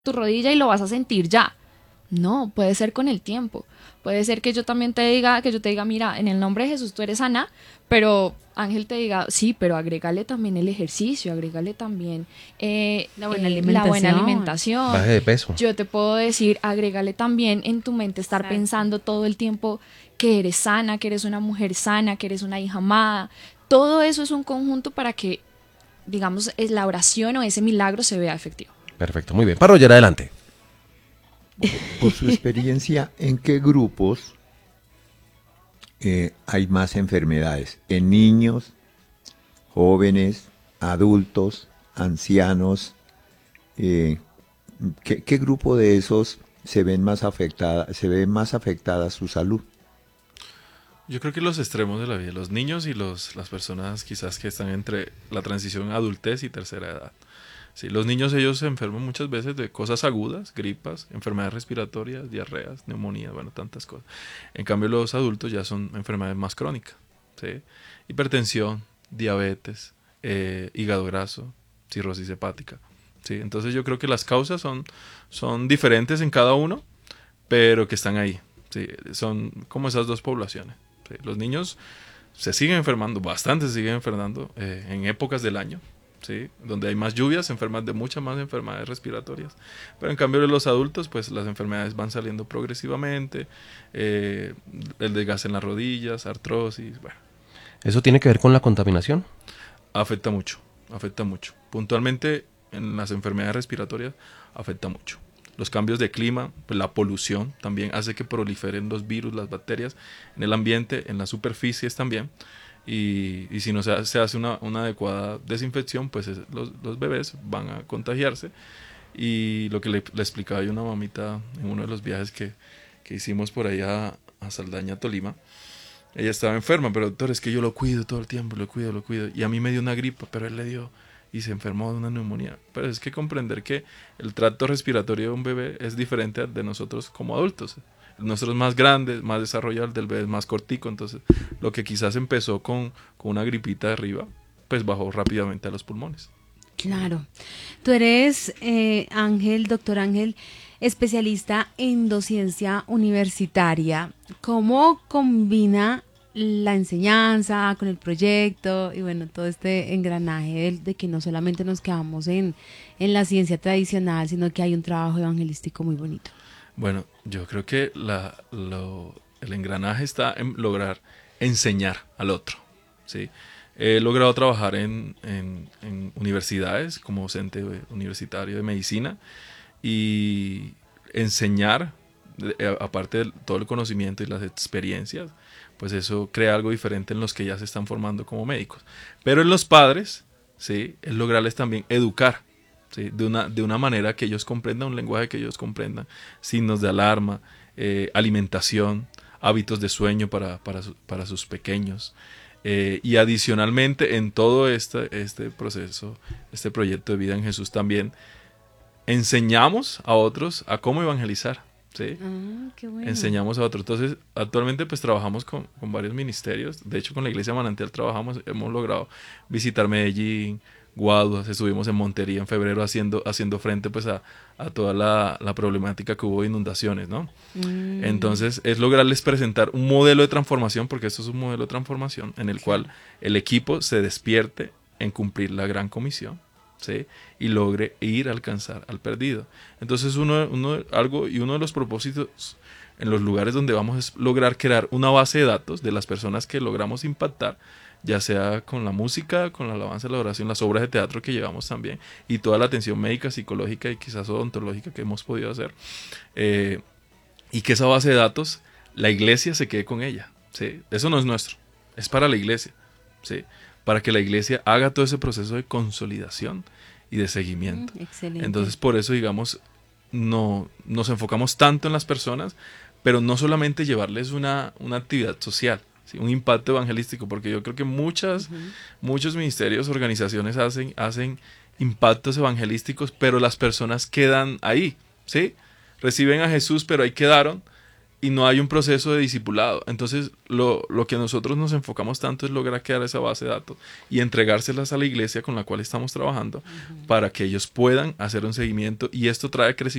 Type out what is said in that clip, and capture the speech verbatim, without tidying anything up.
tu rodilla y lo vas a sentir ya. No, puede ser con el tiempo. Puede ser que yo también te diga, que yo te diga, mira, en el nombre de Jesús tú eres sana, pero Ángel te diga, sí, pero agrégale también el ejercicio, agrégale también eh, La buena eh, la buena alimentación. alimentación. Baje de peso. Yo te puedo decir, agrégale también en tu mente estar Exacto. pensando todo el tiempo que eres sana, que eres una mujer sana, que eres una hija amada. Todo eso es un conjunto para que, digamos, es la oración o ese milagro se vea efectivo. Perfecto, muy bien. Para Roger, adelante. Por su experiencia, ¿en qué grupos eh, hay más enfermedades? ¿En niños, jóvenes, adultos, ancianos? Eh, ¿qué, qué grupo de esos se ven más afectada, se ve más afectada su salud? Yo creo que los extremos de la vida, los niños y los, las personas quizás que están entre la transición a adultez y tercera edad. Sí, los niños ellos se enferman muchas veces de cosas agudas, gripas, enfermedades respiratorias, diarreas, neumonías, bueno, tantas cosas. En cambio los adultos ya son enfermedades más crónicas, ¿sí? Hipertensión, diabetes, eh, hígado graso, cirrosis hepática, ¿sí? Entonces yo creo que las causas son, son diferentes en cada uno, pero que están ahí, ¿sí? Son como esas dos poblaciones, ¿sí? Los niños se siguen enfermando, bastante se siguen enfermando eh, en épocas del año, ¿sí? Donde hay más lluvias, se enferman de muchas más enfermedades respiratorias. Pero en cambio de los adultos, pues las enfermedades van saliendo progresivamente, eh, el desgaste en las rodillas, artrosis, bueno. ¿Eso tiene que ver con la contaminación? Afecta mucho, afecta mucho. Puntualmente en las enfermedades respiratorias afecta mucho. Los cambios de clima, pues la polución también hace que proliferen los virus, las bacterias en el ambiente, en las superficies también. Y, y si no se, se hace una, una adecuada desinfección, pues es, los, los bebés van a contagiarse. Y lo que le, le explicaba yo a una mamita en uno de los viajes que, que hicimos por allá a Saldaña, Tolima, ella estaba enferma, pero doctor, es que yo lo cuido todo el tiempo, lo cuido, lo cuido. Y a mí me dio una gripa, pero él le dio y se enfermó de una neumonía. Pero es que comprender que el tracto respiratorio de un bebé es diferente al de nosotros como adultos. El nuestro es más grande, más desarrollado, el del bebé es más cortico. Entonces, lo que quizás empezó con, con una gripita de arriba, pues bajó rápidamente a los pulmones. Claro. Tú eres, eh, Ángel, doctor Ángel, especialista en docencia universitaria. ¿Cómo combina la enseñanza con el proyecto y bueno, todo este engranaje de, de que no solamente nos quedamos en, en la ciencia tradicional, sino que hay un trabajo evangelístico muy bonito? Bueno, yo creo que la, lo, el engranaje está en lograr enseñar al otro, ¿sí? He logrado trabajar en, en, en universidades como docente universitario de medicina y enseñar, eh, aparte de todo el conocimiento y las experiencias, pues eso crea algo diferente en los que ya se están formando como médicos. Pero en los padres, ¿sí? Es lograrles también educar, ¿sí? De una, de una manera que ellos comprendan, un lenguaje que ellos comprendan, signos de alarma, eh, alimentación, hábitos de sueño para, para, su, para sus pequeños. Eh, y adicionalmente en todo este, este proceso, este proyecto de vida en Jesús también, enseñamos a otros a cómo evangelizar, ¿sí? Ah, qué bueno. Enseñamos a otros. Entonces, actualmente pues trabajamos con, con varios ministerios. De hecho, con la Iglesia Manantial trabajamos, hemos logrado visitar Medellín, Guaduas, estuvimos en Montería en febrero haciendo, haciendo frente pues a, a toda la, la problemática que hubo de inundaciones, ¿no? Mm. Entonces es lograrles presentar un modelo de transformación, porque esto es un modelo de transformación en el cual el equipo se despierte en cumplir la gran comisión, ¿sí? Y logre ir a alcanzar al perdido. Entonces uno, uno, algo, y uno de los propósitos en los lugares donde vamos es lograr crear una base de datos de las personas que logramos impactar, ya sea con la música, con la alabanza, la oración, las obras de teatro que llevamos también, y toda la atención médica, psicológica y quizás odontológica que hemos podido hacer, eh, y que esa base de datos, la iglesia se quede con ella, ¿sí? Eso no es nuestro, es para la iglesia, ¿sí? Para que la iglesia haga todo ese proceso de consolidación y de seguimiento. Mm, excelente. Entonces, por eso, digamos, no, nos enfocamos tanto en las personas, pero no solamente llevarles una, una actividad social, ¿sí? Un impacto evangelístico, porque yo creo que muchas, uh-huh. muchos ministerios, organizaciones hacen, hacen impactos evangelísticos, pero las personas quedan ahí, ¿sí? Reciben a Jesús, pero ahí quedaron, y no hay un proceso de discipulado. Entonces, lo, lo que nosotros nos enfocamos tanto es lograr crear esa base de datos y entregárselas a la iglesia con la cual estamos trabajando uh-huh. para que ellos puedan hacer un seguimiento, y esto trae crecimiento